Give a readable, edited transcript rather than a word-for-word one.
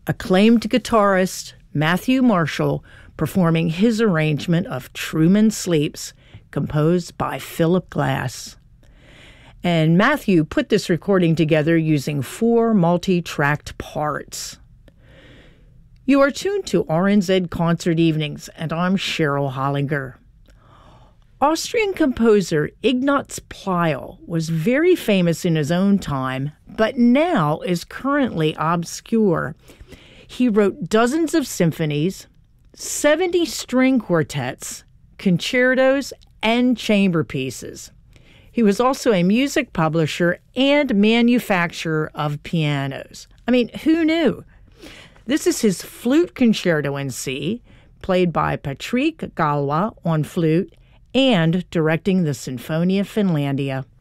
acclaimed guitarist Matthew Marshall performing his arrangement of Truman Sleeps, composed by Philip Glass. And Matthew put this recording together using 4 multi-tracked parts. You are tuned to RNZ Concert Evenings, and I'm Cheryl Hollinger. Austrian composer Ignaz Pleyel was very famous in his own time, but now is currently obscure. He wrote dozens of symphonies, 70 string quartets, concertos, and chamber pieces. He was also a music publisher and manufacturer of pianos. I mean, who knew? This is his flute concerto in C, played by Patrick Galois on flute and directing the Sinfonia Finlandia.